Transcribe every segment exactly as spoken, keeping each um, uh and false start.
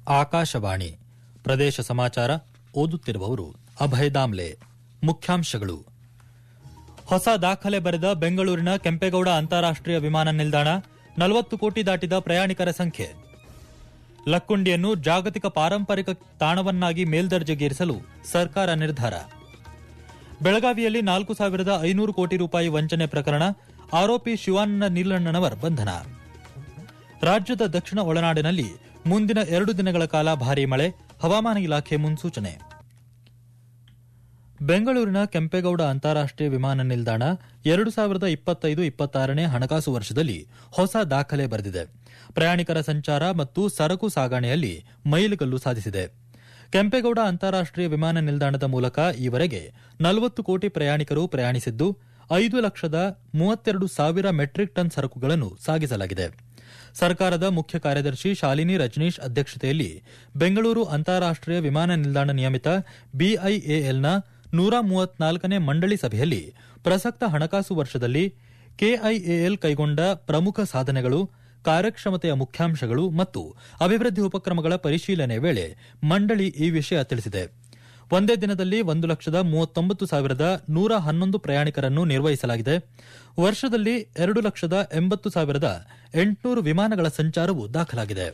ಆಕಾಶವಾಣಿ ಪ್ರದೇಶ ಸಮಾಚಾರ ಓದುತ್ತಿರುವವರು ಅಭಯ ದಾಮ್ಲೆ. ಮುಖ್ಯಾಂಶಗಳು: ಹೊಸ ದಾಖಲೆ ಬರೆದ ಬೆಂಗಳೂರಿನ ಕೆಂಪೇಗೌಡ ಅಂತಾರಾಷ್ಟೀಯ ವಿಮಾನ ನಿಲ್ದಾಣ, ನಲವತ್ತು ಕೋಟಿ ದಾಟಿದ ಪ್ರಯಾಣಿಕರ ಸಂಖ್ಯೆ. ಲಕ್ಕುಂಡಿಯನ್ನು ಜಾಗತಿಕ ಪಾರಂಪರಿಕ ತಾಣವನ್ನಾಗಿ ಮೇಲ್ದರ್ಜೆಗೇರಿಸಲು ಸರ್ಕಾರ ನಿರ್ಧಾರ. ಬೆಳಗಾವಿಯಲ್ಲಿ ನಾಲ್ಕು ಸಾವಿರದ ಐನೂರು ಕೋಟಿ ರೂಪಾಯಿ ವಂಚನೆ ಪ್ರಕರಣ, ಆರೋಪಿ ಶಿವಾನಂದ ನೀಲಣ್ಣನವರ್ ಬಂಧನ. ರಾಜ್ಯದ ದಕ್ಷಿಣ ಒಳನಾಡಿನಲ್ಲಿ ಮುಂದಿನ ಎರಡು ದಿನಗಳ ಕಾಲ ಭಾರೀ ಮಳೆ, ಹವಾಮಾನ ಇಲಾಖೆ ಮುನ್ಸೂಚನೆ. ಬೆಂಗಳೂರಿನ ಕೆಂಪೇಗೌಡ ಅಂತಾರಾಷ್ಟೀಯ ವಿಮಾನ ನಿಲ್ದಾಣ ಎರಡು ಸಾವಿರದ ಇಪ್ಪತ್ತೈದು ಇಪ್ಪತ್ತಾರನೇ ಹಣಕಾಸು ವರ್ಷದಲ್ಲಿ ಹೊಸ ದಾಖಲೆ ಬರೆದಿದೆ. ಪ್ರಯಾಣಿಕರ ಸಂಚಾರ ಮತ್ತು ಸರಕು ಸಾಗಣೆಯಲ್ಲಿ ಮೈಲಿಗಲ್ಲು ಸಾಧಿಸಿದೆ. ಕೆಂಪೇಗೌಡ ಅಂತಾರಾಷ್ಟೀಯ ವಿಮಾನ ನಿಲ್ದಾಣದ ಮೂಲಕ ಈವರೆಗೆ ನಲವತ್ತು ಕೋಟಿ ಪ್ರಯಾಣಿಕರು ಪ್ರಯಾಣಿಸಿದ್ದು, ಐದು ಲಕ್ಷದ ಮೂವತ್ತೆರಡು ಸಾವಿರ ಮೆಟ್ರಿಕ್ ಟನ್ ಸರಕುಗಳನ್ನು ಸಾಗಿಸಲಾಗಿದೆ. ಸರ್ಕಾರದ ಮುಖ್ಯ ಕಾರ್ಯದರ್ಶಿ ಶಾಲಿನಿ ರಜನೀಶ್ ಅಧ್ಯಕ್ಷತೆಯಲ್ಲಿ ಬೆಂಗಳೂರು ಅಂತಾರಾಷ್ಟೀಯ ವಿಮಾನ ನಿಲ್ದಾಣ ನಿಯಮಿತ ಬಿಐಎಎಲ್ನ ನೂರ ಮೂವತ್ನಾಲ್ಕನೇ ಮಂಡಳಿ ಸಭೆಯಲ್ಲಿ ಪ್ರಸಕ್ತ ಹಣಕಾಸು ವರ್ಷದಲ್ಲಿ ಕೆಐಎಎಲ್ ಕೈಗೊಂಡ ಪ್ರಮುಖ ಸಾಧನೆಗಳು, ಕಾರ್ಯಕ್ಷಮತೆಯ ಮುಖ್ಯಾಂಶಗಳು ಮತ್ತು ಅಭಿವೃದ್ಧಿ ಉಪಕ್ರಮಗಳ ಪರಿಶೀಲನೆ ವೇಳೆ ಮಂಡಳಿ ಈ ವಿಷಯ ತಿಳಿಸಿದೆ. ಒಂದೇ ದಿನದಲ್ಲಿ ಒಂದು ಲಕ್ಷದ ಮೂವತ್ತೊಂಬತ್ತು ಸಾವಿರದ ನೂರ ಹನ್ನೊಂದು ಪ್ರಯಾಣಿಕರನ್ನು ನಿರ್ವಹಿಸಲಾಗಿದೆ. ವರ್ಷದಲ್ಲಿ ಎರಡು ಲಕ್ಷದ ಎಂಬತ್ತು ಸಾವಿರದ ಎಂಟುನೂರು ವಿಮಾನಗಳ ಸಂಚಾರವೂ ದಾಖಲಾಗಿದೆ.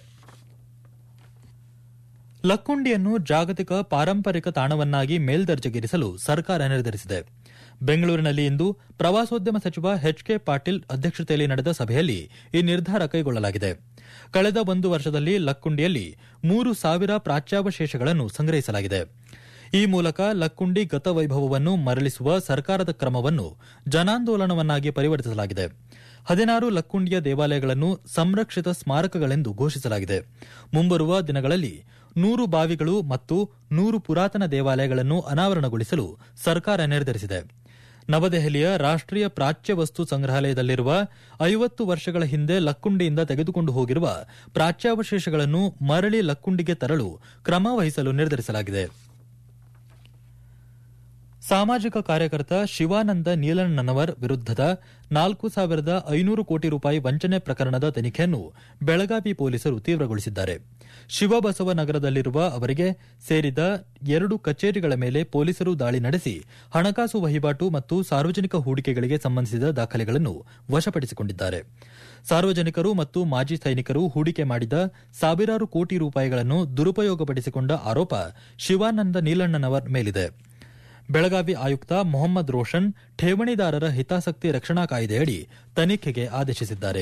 ಲಕ್ಕುಂಡಿಯನ್ನು ಜಾಗತಿಕ ಪಾರಂಪರಿಕ ತಾಣವನ್ನಾಗಿ ಮೇಲ್ದರ್ಜೆಗೇರಿಸಲು ಸರ್ಕಾರ ನಿರ್ಧರಿಸಿದೆ. ಬೆಂಗಳೂರಿನಲ್ಲಿ ಇಂದು ಪ್ರವಾಸೋದ್ಯಮ ಸಚಿವ ಎಚ್ ಕೆ ಪಾಟೀಲ್ ಅಧ್ಯಕ್ಷತೆಯಲ್ಲಿ ನಡೆದ ಸಭೆಯಲ್ಲಿ ಈ ನಿರ್ಧಾರ ಕೈಗೊಳ್ಳಲಾಗಿದೆ. ಕಳೆದ ಒಂದು ವರ್ಷದಲ್ಲಿ ಲಕ್ಕುಂಡಿಯಲ್ಲಿ ಮೂರು ಸಾವಿರ ಪ್ರಾಚ್ಯಾವಶೇಷಗಳನ್ನು ಸಂಗ್ರಹಿಸಲಾಗಿದೆ. ಈ ಮೂಲಕ ಲಕ್ಕುಂಡಿ ಗತವೈಭವವನ್ನು ಮರಳಿಸುವ ಸರ್ಕಾರದ ಕ್ರಮವನ್ನು ಜನಾಂದೋಲನವನ್ನಾಗಿ ಪರಿವರ್ತಿಸಲಾಗಿದೆ. ಹದಿನಾರು ಲಕ್ಕುಂಡಿಯ ದೇವಾಲಯಗಳನ್ನು ಸಂರಕ್ಷಿತ ಸ್ಮಾರಕಗಳೆಂದು ಘೋಷಿಸಲಾಗಿದೆ. ಮುಂಬರುವ ದಿನಗಳಲ್ಲಿ ನೂರು ಬಾವಿಗಳು ಮತ್ತು ನೂರು ಪುರಾತನ ದೇವಾಲಯಗಳನ್ನು ಅನಾವರಣಗೊಳಿಸಲು ಸರ್ಕಾರ ನಿರ್ಧರಿಸಿದೆ. ನವದೆಹಲಿಯ ರಾಷ್ಟೀಯ ಪ್ರಾಚ್ಯ ವಸ್ತು ಸಂಗ್ರಹಾಲಯದಲ್ಲಿರುವ ಐವತ್ತು ವರ್ಷಗಳ ಹಿಂದೆ ಲಕ್ಕುಂಡಿಯಿಂದ ತೆಗೆದುಕೊಂಡು ಹೋಗಿರುವ ಪ್ರಾಚ್ಯಾವಶೇಷಗಳನ್ನು ಮರಳಿ ಲಕ್ಕುಂಡಿಗೆ ತರಲು ಕ್ರಮ ವಹಿಸಲು ನಿರ್ಧರಿಸಲಾಗಿದೆ. ಸಾಮಾಜಿಕ ಕಾರ್ಯಕರ್ತ ಶಿವಾನಂದ ನೀಲಣ್ಣನವರ್ ವಿರುದ್ದದ ನಾಲ್ಕು ಸಾವಿರದ ಐನೂರು ಕೋಟಿ ರೂಪಾಯಿ ವಂಚನೆ ಪ್ರಕರಣದ ತನಿಖೆಯನ್ನು ಬೆಳಗಾವಿ ಪೊಲೀಸರು ತೀವ್ರಗೊಳಿಸಿದ್ದಾರೆ. ಶಿವಬಸವ ನಗರದಲ್ಲಿರುವ ಅವರಿಗೆ ಸೇರಿದ ಎರಡು ಕಚೇರಿಗಳ ಮೇಲೆ ಪೊಲೀಸರು ದಾಳಿ ನಡೆಸಿ ಹಣಕಾಸು ವಹಿವಾಟು ಮತ್ತು ಸಾರ್ವಜನಿಕ ಹೂಡಿಕೆಗಳಿಗೆ ಸಂಬಂಧಿಸಿದ ದಾಖಲೆಗಳನ್ನು ವಶಪಡಿಸಿಕೊಂಡಿದ್ದಾರೆ. ಸಾರ್ವಜನಿಕರು ಮತ್ತು ಮಾಜಿ ಸೈನಿಕರು ಹೂಡಿಕೆ ಮಾಡಿದ ಸಾವಿರಾರು ಕೋಟಿ ರೂಪಾಯಿಗಳನ್ನು ದುರುಪಯೋಗಪಡಿಸಿಕೊಂಡ ಆರೋಪ ಶಿವಾನಂದ ನೀಲಣ್ಣನವರ್ ಮೇಲಿದೆ. ಬೆಳಗಾವಿ ಆಯುಕ್ತ ಮೊಹಮ್ಮದ್ ರೋಷನ್ ಠೇವಣಿದಾರರ ಹಿತಾಸಕ್ತಿ ರಕ್ಷಣಾ ಕಾಯ್ದೆಯಡಿ ತನಿಖೆಗೆ ಆದೇಶಿಸಿದ್ದಾರೆ.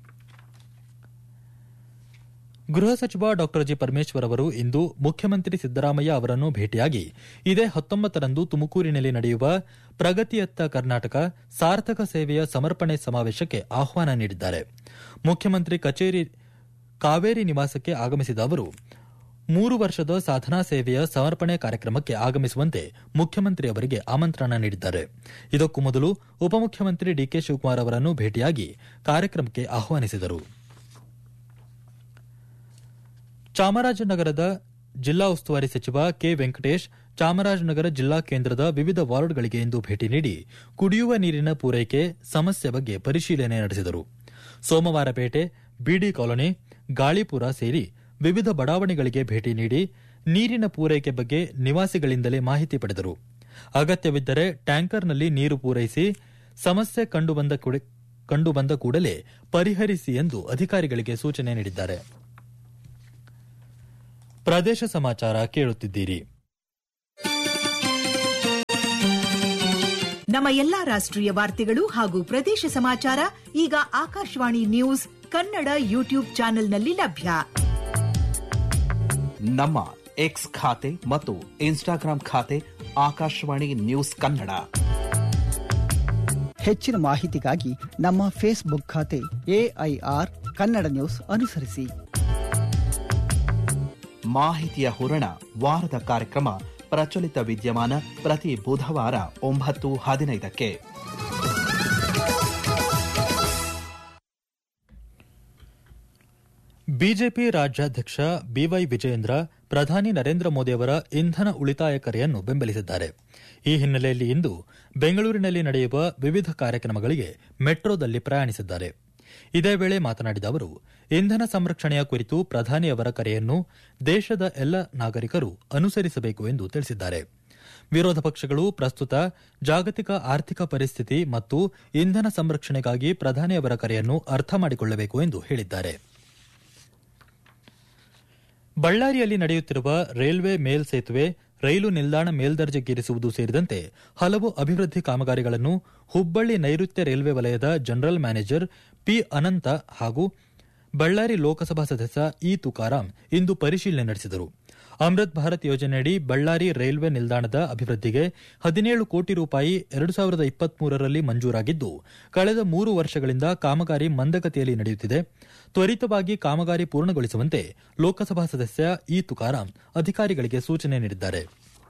ಗೃಹ ಸಚಿವ ಡಾ ಜಿ ಪರಮೇಶ್ವರ್ ಅವರು ಇಂದು ಮುಖ್ಯಮಂತ್ರಿ ಸಿದ್ದರಾಮಯ್ಯ ಅವರನ್ನು ಭೇಟಿಯಾಗಿ ಇದೇ ಹತ್ತೊಂಬತ್ತರಂದು ತುಮಕೂರಿನಲ್ಲಿ ನಡೆಯುವ ಪ್ರಗತಿಯತ್ತ ಕರ್ನಾಟಕ ಸಾರ್ಥಕ ಸೇವೆಯ ಸಮರ್ಪಣೆ ಸಮಾವೇಶಕ್ಕೆ ಆಹ್ವಾನ ನೀಡಿದ್ದಾರೆ. ಮುಖ್ಯಮಂತ್ರಿ ಕಚೇರಿ ಕಾವೇರಿ ನಿವಾಸಕ್ಕೆ ಆಗಮಿಸಿದ ಅವರು ಮೂರು ವರ್ಷದ ಸಾಧನಾ ಸೇವೆಯ ಸಮರ್ಪಣೆ ಕಾರ್ಯಕ್ರಮಕ್ಕೆ ಆಗಮಿಸುವಂತೆ ಮುಖ್ಯಮಂತ್ರಿ ಅವರಿಗೆ ಆಮಂತ್ರಣ ನೀಡಿದ್ದಾರೆ. ಇದಕ್ಕೂ ಮೊದಲು ಉಪಮುಖ್ಯಮಂತ್ರಿ ಡಿಕೆ ಶಿವಕುಮಾರ್ ಅವರನ್ನು ಭೇಟಿಯಾಗಿ ಕಾರ್ಯಕ್ರಮಕ್ಕೆ ಆಹ್ವಾನಿಸಿದರು. ಚಾಮರಾಜನಗರದ ಜಿಲ್ಲಾ ಉಸ್ತುವಾರಿ ಸಚಿವ ಕೆ ವೆಂಕಟೇಶ್ ಚಾಮರಾಜನಗರ ಜಿಲ್ಲಾ ಕೇಂದ್ರದ ವಿವಿಧ ವಾರ್ಡ್ಗಳಿಗೆ ಇಂದು ಭೇಟಿ ನೀಡಿ ಕುಡಿಯುವ ನೀರಿನ ಪೂರೈಕೆ ಸಮಸ್ಯೆ ಬಗ್ಗೆ ಪರಿಶೀಲನೆ ನಡೆಸಿದರು. ಸೋಮವಾರಪೇಟೆ, ಬಿಡಿ ಕಾಲೋನಿ, ಗಾಳಿಪುರ ಸೇರಿ ವಿವಿಧ ಬಡಾವಣೆಗಳಿಗೆ ಭೇಟಿ ನೀಡಿ ನೀರಿನ ಪೂರೈಕೆ ಬಗ್ಗೆ ನಿವಾಸಿಗಳಿಂದಲೇ ಮಾಹಿತಿ ಪಡೆದರು. ಅಗತ್ಯವಿದ್ದರೆ ಟ್ಯಾಂಕರ್ನಲ್ಲಿ ನೀರು ಪೂರೈಸಿ ಸಮಸ್ಯೆ ಕಂಡುಬಂದ ಕೂಡಲೇ ಪರಿಹರಿಸಿ ಎಂದು ಅಧಿಕಾರಿಗಳಿಗೆ ಸೂಚನೆ ನೀಡಿದ್ದಾರೆ. ಪ್ರದೇಶ ಸಮಾಚಾರ ಕೇಳುತ್ತಿದ್ದೀರಿ. ನಮ್ಮ ಎಲ್ಲಾ ರಾಷ್ಟ್ರೀಯ ವಾರ್ತೆಗಳು ಹಾಗೂ ಪ್ರದೇಶ ಸಮಾಚಾರ ಈಗ ಆಕಾಶವಾಣಿ ನ್ಯೂಸ್ ಕನ್ನಡ ಯೂಟ್ಯೂಬ್ ಚಾನೆಲ್ನಲ್ಲಿ ಲಭ್ಯ. ನಮ್ಮ ಎಕ್ಸ್ ಖಾತೆ ಮತ್ತು ಇನ್ಸ್ಟಾಗ್ರಾಂ ಖಾತೆ ಆಕಾಶವಾಣಿ ನ್ಯೂಸ್ ಕನ್ನಡ. ಹೆಚ್ಚಿನ ಮಾಹಿತಿಗಾಗಿ ನಮ್ಮ ಫೇಸ್ಬುಕ್ ಖಾತೆ ಎಐಆರ್ ಕನ್ನಡ ನ್ಯೂಸ್ ಅನುಸರಿಸಿ. ಮಾಹಿತಿಯ ಹೂರಣ ವಾರದ ಕಾರ್ಯಕ್ರಮ ಪ್ರಚಲಿತ ವಿದ್ಯಮಾನ ಪ್ರತಿ ಬುಧವಾರ ಒಂಬತ್ತು ಹದಿನೈದಕ್ಕೆ. ಬಿಜೆಪಿ ರಾಜ್ಯಾಧ್ಯಕ್ಷ ಬಿವೈ ವಿಜಯೇಂದ್ರ ಪ್ರಧಾನಿ ನರೇಂದ್ರ ಮೋದಿ ಅವರ ಇಂಧನ ಉಳಿತಾಯ ಕರೆಯನ್ನು ಬೆಂಬಲಿಸಿದ್ದಾರೆ. ಈ ಹಿನ್ನೆಲೆಯಲ್ಲಿ ಇಂದು ಬೆಂಗಳೂರಿನಲ್ಲಿ ನಡೆಯುವ ವಿವಿಧ ಕಾರ್ಯಕ್ರಮಗಳಿಗೆ ಮೆಟ್ರೋದಲ್ಲಿ ಪ್ರಯಾಣಿಸಿದ್ದಾರೆ. ಇದೇ ವೇಳೆ ಮಾತನಾಡಿದ ಅವರು ಇಂಧನ ಸಂರಕ್ಷಣೆಯ ಕುರಿತು ಪ್ರಧಾನಿಯವರ ಕರೆಯನ್ನು ದೇಶದ ಎಲ್ಲ ನಾಗರಿಕರು ಅನುಸರಿಸಬೇಕು ಎಂದು ತಿಳಿಸಿದ್ದಾರೆ. ವಿರೋಧ ಪಕ್ಷಗಳು ಪ್ರಸ್ತುತ ಜಾಗತಿಕ ಆರ್ಥಿಕ ಪರಿಸ್ಥಿತಿ ಮತ್ತು ಇಂಧನ ಸಂರಕ್ಷಣೆಗಾಗಿ ಪ್ರಧಾನಿಯವರ ಕರೆಯನ್ನು ಅರ್ಥ ಮಾಡಿಕೊಳ್ಳಬೇಕು ಎಂದು ಹೇಳಿದ್ದಾರೆ. ಬಳ್ಳಾರಿಯಲ್ಲಿ ನಡೆಯುತ್ತಿರುವ ರೈಲ್ವೆ ಮೇಲ್ಸೇತುವೆ, ರೈಲು ನಿಲ್ದಾಣ ಮೇಲ್ದರ್ಜೆಗೇರಿಸುವುದು ಸೇರಿದಂತೆ ಹಲವು ಅಭಿವೃದ್ಧಿ ಕಾಮಗಾರಿಗಳನ್ನು ಹುಬ್ಬಳ್ಳಿ ನೈಋತ್ಯ ರೈಲ್ವೆ ವಲಯದ ಜನರಲ್ ಮ್ಯಾನೇಜರ್ ಪಿ ಅನಂತ ಹಾಗೂ ಬಳ್ಳಾರಿ ಲೋಕಸಭಾ ಸದಸ್ಯ ಇ ತುಕಾರಾಂ ಇಂದು ಪರಿಶೀಲನೆ ನಡೆಸಿದರು. ಅಮೃತ್ ಭಾರತ್ ಯೋಜನೆಯಡಿ ಬಳ್ಳಾರಿ ರೈಲ್ವೆ ನಿಲ್ದಾಣದ ಅಭಿವೃದ್ಧಿಗೆ ಹದಿನೇಳು ಕೋಟಿ ರೂಪಾಯಿ ಎರಡು ಸಾವಿರದ ಇಪ್ಪತ್ಮೂರರಲ್ಲಿ ಮಂಜೂರಾಗಿದ್ದು, ಕಳೆದ ಮೂರು ವರ್ಷಗಳಿಂದ ಕಾಮಗಾರಿ ಮಂದಗತಿಯಲ್ಲಿ ನಡೆಯುತ್ತಿದೆ. ತ್ವರಿತವಾಗಿ ಕಾಮಗಾರಿ ಪೂರ್ಣಗೊಳಿಸುವಂತೆ ಲೋಕಸಭಾ ಸದಸ್ಯ ಇ ತುಕಾರಾಂ ಅಧಿಕಾರಿಗಳಿಗೆ ಸೂಚನೆ ನೀಡಿದ್ದಾರೆ.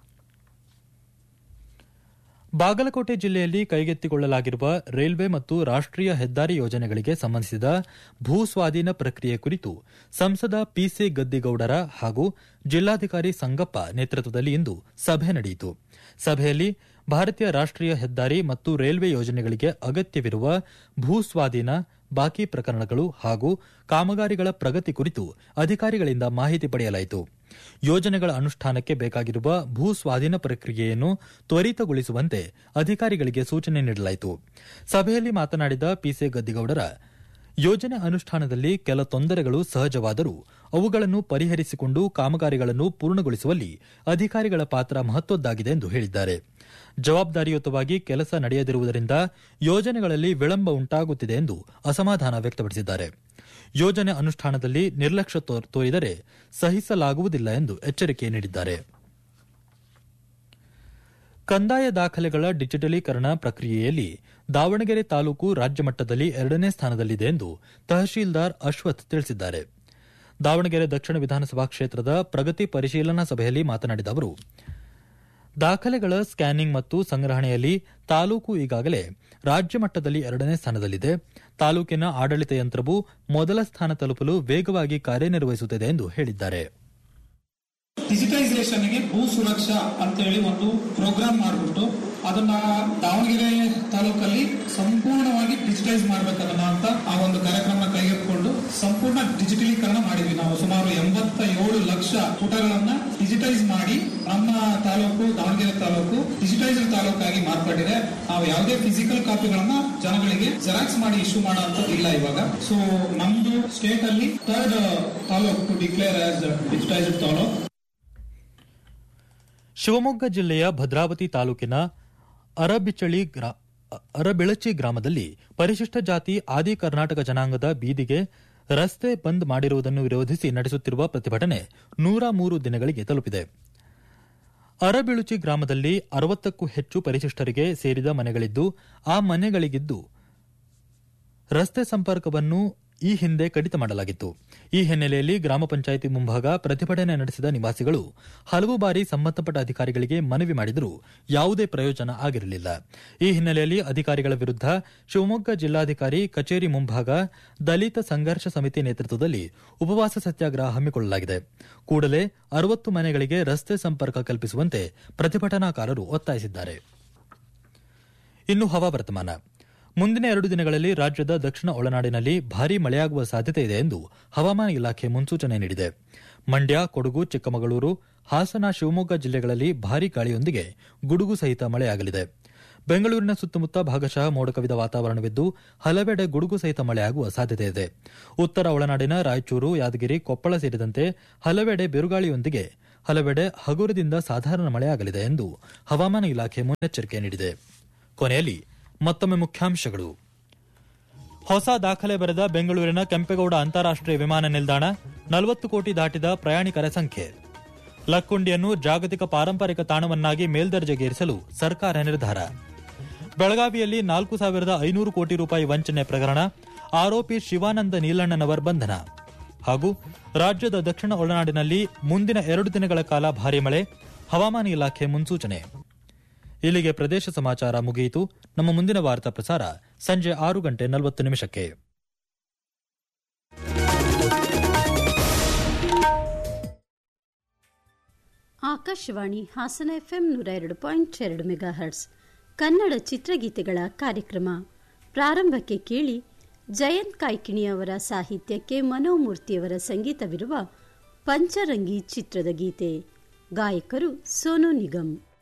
ಬಾಗಲಕೋಟೆ ಜಿಲ್ಲೆಯಲ್ಲಿ ಕೈಗೆತ್ತಿಕೊಳ್ಳಲಾಗಿರುವ ರೈಲ್ವೆ ಮತ್ತು ರಾಷ್ಟೀಯ ಹೆದ್ದಾರಿ ಯೋಜನೆಗಳಿಗೆ ಸಂಬಂಧಿಸಿದ ಭೂ ಸ್ವಾಧೀನ ಪ್ರಕ್ರಿಯೆ ಕುರಿತು ಸಂಸದ ಪಿಸಿ ಗದ್ದಿಗೌಡರ ಹಾಗೂ ಜಿಲ್ಲಾಧಿಕಾರಿ ಸಂಗಪ್ಪ ನೇತೃತ್ವದಲ್ಲಿ ಇಂದು ಸಭೆ ನಡೆಯಿತು. ಸಭೆಯಲ್ಲಿ ಭಾರತೀಯ ರಾಷ್ಟೀಯ ಹೆದ್ದಾರಿ ಮತ್ತು ರೈಲ್ವೆ ಯೋಜನೆಗಳಿಗೆ ಅಗತ್ಯವಿರುವ ಭೂ ಸ್ವಾಧೀನ, ಬಾಕಿ ಪ್ರಕರಣಗಳು ಹಾಗೂ ಕಾಮಗಾರಿಗಳ ಪ್ರಗತಿ ಕುರಿತು ಅಧಿಕಾರಿಗಳಿಂದ ಮಾಹಿತಿ ಪಡೆಯಲಾಯಿತು. ಯೋಜನೆಗಳ ಅನುಷ್ಠಾನಕ್ಕೆ ಬೇಕಾಗಿರುವ ಭೂ ಸ್ವಾಧೀನ ಪ್ರಕ್ರಿಯೆಯನ್ನು ತ್ವರಿತಗೊಳಿಸುವಂತೆ ಅಧಿಕಾರಿಗಳಿಗೆ ಸೂಚನೆ ನೀಡಲಾಯಿತು. ಸಭೆಯಲ್ಲಿ ಮಾತನಾಡಿದ ಪಿಸಿ ಗದ್ದಿಗೌಡರ, ಯೋಜನೆ ಅನುಷ್ಠಾನದಲ್ಲಿ ಕೆಲ ತೊಂದರೆಗಳು ಸಹಜವಾದರೂ ಅವುಗಳನ್ನು ಪರಿಹರಿಸಿಕೊಂಡು ಕಾಮಗಾರಿಗಳನ್ನು ಪೂರ್ಣಗೊಳಿಸುವಲ್ಲಿ ಅಧಿಕಾರಿಗಳ ಪಾತ್ರ ಮಹತ್ವದ್ದಾಗಿದೆ ಎಂದು ಹೇಳಿದ್ದಾರೆ. ಜವಾಬ್ದಾರಿಯುತವಾಗಿ ಕೆಲಸ ನಡೆಯದಿರುವುದರಿಂದ ಯೋಜನೆಗಳಲ್ಲಿ ವಿಳಂಬ ಉಂಟಾಗುತ್ತಿದೆ ಎಂದು ಅಸಮಾಧಾನ ವ್ಯಕ್ತಪಡಿಸಿದ್ದಾರೆ. ಯೋಜನೆ ಅನುಷ್ಠಾನದಲ್ಲಿ ನಿರ್ಲಕ್ಷ್ಯ ತೋರಿದರೆ ಸಹಿಸಲಾಗುವುದಿಲ್ಲ ಎಂದು ಎಚ್ಚರಿಕೆ ನೀಡಿದ್ದಾರೆ. ಕಂದಾಯ ದಾಖಲೆಗಳ ಡಿಜಿಟಲೀಕರಣ ಪ್ರಕ್ರಿಯೆಯಲ್ಲಿ ದಾವಣಗೆರೆ ತಾಲೂಕು ರಾಜ್ಯ ಮಟ್ಟದಲ್ಲಿ ಎರಡನೇ ಸ್ಥಾನದಲ್ಲಿದೆ ಎಂದು ತಹಶೀಲ್ದಾರ್ ಅಶ್ವಥ್ ತಿಳಿಸಿದ್ದಾರೆ. ದಾವಣಗೆರೆ ದಕ್ಷಿಣ ವಿಧಾನಸಭಾ ಕ್ಷೇತ್ರದ ಪ್ರಗತಿ ಪರಿಶೀಲನಾ ಸಭೆಯಲ್ಲಿ ಮಾತನಾಡಿದ ಅವರು, ದಾಖಲೆಗಳ ಸ್ಕ್ಯಾನಿಂಗ್ ಮತ್ತು ಸಂಗ್ರಹಣೆಯಲ್ಲಿ ತಾಲೂಕು ಈಗಾಗಲೇ ರಾಜ್ಯ ಮಟ್ಟದಲ್ಲಿ ಎರಡನೇ ಸ್ಥಾನದಲ್ಲಿದೆ. ತಾಲೂಕಿನ ಆಡಳಿತ ಯಂತ್ರವು ಮೊದಲ ಸ್ಥಾನ ತಲುಪಲು ವೇಗವಾಗಿ ಕಾರ್ಯನಿರ್ವಹಿಸುತ್ತಿದೆ ಎಂದು ಹೇಳಿದ್ದಾರೆ. ಡಿಜಿಟೈಸೇಷನ್ಗೆ ಭೂ ಸುರಕ್ಷಾ ಅಂತ ಹೇಳಿ ಒಂದು ಪ್ರೋಗ್ರಾಮ್ ಮಾಡಿಬಿಟ್ಟು ಅದನ್ನ ದಾವಣಗೆರೆ ತಾಲೂಕಲ್ಲಿ ಸಂಪೂರ್ಣವಾಗಿ ಡಿಜಿಟೈಸ್ ಮಾಡಬೇಕದನ್ನ ಅಂತ ಆ ಒಂದು ಕಾರ್ಯಕ್ರಮ ಕೈಗೆತ್ತಿಕೊಂಡು ಸಂಪೂರ್ಣ ಡಿಜಿಟಲೀಕರಣ ಮಾಡಿದ್ವಿ. ನಾವು ಸುಮಾರು ಎಂಬತ್ತ ಏಳು ಲಕ್ಷ ಪುಟಗಳನ್ನ ಡಿಜಿಟೈಸ್ ಮಾಡಿ ನಮ್ಮ ತಾಲೂಕು ದಾವಣಗೆರೆ ತಾಲೂಕು ಡಿಜಿಟೈಸ್ಡ್ ತಾಲೂಕಾಗಿ ಮಾರ್ಪಟ್ಟಿದೆ. ನಾವು ಯಾವುದೇ ಫಿಸಿಕಲ್ ಕಾಪಿಗಳನ್ನ ಜನಗಳಿಗೆ ಜೆರಾಕ್ಸ್ ಮಾಡಿ ಇಶ್ಯೂ ಮಾಡುವಂತದ್ದು ಇಲ್ಲ ಇವಾಗ. ಸೊ ನಮ್ದು ಸ್ಟೇಟ್ ಅಲ್ಲಿ third taluk to declare as digitised taluk. Shivamogga ಜಿಲ್ಲೆಯ ಭದ್ರಾವತಿ ತಾಲೂಕಿನ ಅರಬಿಚಳಿ ಅರಬಿಳಚಿ ಗ್ರಾಮದಲ್ಲಿ ಪರಿಶಿಷ್ಟ ಜಾತಿ ಆದಿ ಕರ್ನಾಟಕ ಜನಾಂಗದ ಬೀದಿಗೆ ರಸ್ತೆ ಬಂದ್ ಮಾಡಿರುವುದನ್ನು ವಿರೋಧಿಸಿ ನಡೆಸುತ್ತಿರುವ ಪ್ರತಿಭಟನೆ ನೂರ ಮೂರು ದಿನಗಳಿಗೆ ತಲುಪಿದೆ. ಅರಬಿಳುಚಿ ಗ್ರಾಮದಲ್ಲಿ ಅರವತ್ತಕ್ಕೂ ಹೆಚ್ಚು ಪರಿಶಿಷ್ಟರಿಗೆ ಸೇರಿದ ಮನೆಗಳಿದ್ದು, ಆ ಮನೆಗಳಿಗಿದ್ದು ರಸ್ತೆ ಸಂಪರ್ಕವನ್ನು ಈ ಹಿಂದೆ ಕಡಿತ ಮಾಡಲಾಗಿತ್ತು. ಈ ಹಿನ್ನೆಲೆಯಲ್ಲಿ ಗ್ರಾಮ ಪಂಚಾಯಿತಿ ಮುಂಭಾಗ ಪ್ರತಿಭಟನೆ ನಡೆಸಿದ ನಿವಾಸಿಗಳು ಹಲವು ಬಾರಿ ಸಂಬಂಧಪಟ್ಟ ಅಧಿಕಾರಿಗಳಿಗೆ ಮನವಿ ಮಾಡಿದರೂ ಯಾವುದೇ ಪ್ರಯೋಜನ ಆಗಿರಲಿಲ್ಲ. ಈ ಹಿನ್ನೆಲೆಯಲ್ಲಿ ಅಧಿಕಾರಿಗಳ ವಿರುದ್ಧ ಶಿವಮೊಗ್ಗ ಜಿಲ್ಲಾಧಿಕಾರಿ ಕಚೇರಿ ಮುಂಭಾಗ ದಲಿತ ಸಂಘರ್ಷ ಸಮಿತಿ ನೇತೃತ್ವದಲ್ಲಿ ಉಪವಾಸ ಸತ್ಯಾಗ್ರಹ ಹಮ್ಮಿಕೊಳ್ಳಲಾಗಿದೆ. ಕೂಡಲೇ ಅರವತ್ತು ಮನೆಗಳಿಗೆ ರಸ್ತೆ ಸಂಪರ್ಕ ಕಲ್ಪಿಸುವಂತೆ ಪ್ರತಿಭಟನಾಕಾರರು ಒತ್ತಾಯಿಸಿದ್ದಾರೆ. ಇನ್ನು ಹವಾವರ್ತಮಾನ. ಮುಂದಿನ ಎರಡು ದಿನಗಳಲ್ಲಿ ರಾಜ್ಯದ ದಕ್ಷಿಣ ಒಳನಾಡಿನಲ್ಲಿ ಭಾರೀ ಮಳೆಯಾಗುವ ಸಾಧ್ಯತೆ ಇದೆ ಎಂದು ಹವಾಮಾನ ಇಲಾಖೆ ಮುನ್ಸೂಚನೆ ನೀಡಿದೆ. ಮಂಡ್ಯ, ಕೊಡಗು, ಚಿಕ್ಕಮಗಳೂರು, ಹಾಸನ, ಶಿವಮೊಗ್ಗ ಜಿಲ್ಲೆಗಳಲ್ಲಿ ಭಾರೀ ಗಾಳಿಯೊಂದಿಗೆ ಗುಡುಗು ಸಹಿತ ಮಳೆಯಾಗಲಿದೆ. ಬೆಂಗಳೂರಿನ ಸುತ್ತಮುತ್ತ ಭಾಗಶಃ ಮೋಡ ಕವಿದ ವಾತಾವರಣವಿದ್ದು ಹಲವೆಡೆ ಗುಡುಗು ಸಹಿತ ಮಳೆಯಾಗುವ ಸಾಧ್ಯತೆ ಇದೆ. ಉತ್ತರ ಒಳನಾಡಿನ ರಾಯಚೂರು, ಯಾದಗಿರಿ, ಕೊಪ್ಪಳ ಸೇರಿದಂತೆ ಹಲವೆಡೆ ಬಿರುಗಾಳಿಯೊಂದಿಗೆ ಹಲವೆಡೆ ಹಗುರದಿಂದ ಸಾಧಾರಣ ಮಳೆಯಾಗಲಿದೆ ಎಂದು ಹವಾಮಾನ ಇಲಾಖೆ ಮುನ್ನೆಚ್ಚರಿಕೆ ನೀಡಿದೆ. ಕೊನೆಯಲ್ಲಿ ಮತ್ತೊಮ್ಮೆ ಮುಖ್ಯಾಂಶಗಳು. ಹೊಸ ದಾಖಲೆ ಬರೆದ ಬೆಂಗಳೂರಿನ ಕೆಂಪೇಗೌಡ ಅಂತಾರಾಷ್ಟೀಯ ವಿಮಾನ ನಿಲ್ದಾಣ, ನಲವತ್ತು ಕೋಟಿ ದಾಟಿದ ಪ್ರಯಾಣಿಕರ ಸಂಖ್ಯೆ. ಲಕ್ಕುಂಡಿಯನ್ನು ಜಾಗತಿಕ ಪಾರಂಪರಿಕ ತಾಣವನ್ನಾಗಿ ಮೇಲ್ದರ್ಜೆಗೇರಿಸಲು ಸರ್ಕಾರ ನಿರ್ಧಾರ. ಬೆಳಗಾವಿಯಲ್ಲಿ ನಾಲ್ಕು ಸಾವಿರದ ಐನೂರು ಕೋಟಿ ರೂಪಾಯಿ ವಂಚನೆ ಪ್ರಕರಣ, ಆರೋಪಿ ಶಿವಾನಂದ ನೀಲಣ್ಣನವರ್ ಬಂಧನ. ಹಾಗೂ ರಾಜ್ಯದ ದಕ್ಷಿಣ ಒಳನಾಡಿನಲ್ಲಿ ಮುಂದಿನ ಎರಡು ದಿನಗಳ ಕಾಲ ಭಾರೀ ಮಳೆ, ಹವಾಮಾನ ಇಲಾಖೆ ಮುನ್ಸೂಚನೆ. ಇಲ್ಲಿಗೆ ಪ್ರದೇಶ ಸಮಾಚಾರ ಮುಗಿಯಿತು. ನಮ್ಮ ಮುಂದಿನ ವಾರ್ತಾ ಪ್ರಸಾರ ಸಂಜೆ ಆರು ಗಂಟೆ ನಲವತ್ತು ನಿಮಿಷಕ್ಕೆ. ಆಕಾಶವಾಣಿ ಹಾಸನ ಎಫ್ಎಂ ನೂರ ಎರಡು ಪಾಯಿಂಟ್ ಎರಡು ಮೆಗಾ ಹರ್ಟ್ಸ್ ಕನ್ನಡ ಚಿತ್ರಗೀತೆಗಳ ಕಾರ್ಯಕ್ರಮ. ಪ್ರಾರಂಭಕ್ಕೆ ಕೇಳಿ ಜಯಂತ್ ಕಾಯ್ಕಿಣಿಯವರ ಸಾಹಿತ್ಯಕ್ಕೆ ಮನೋಮೂರ್ತಿಯವರ ಸಂಗೀತವಿರುವ ಪಂಚರಂಗಿ ಚಿತ್ರದ ಗೀತೆ. ಗಾಯಕರು ಸೋನು ನಿಗಮ್.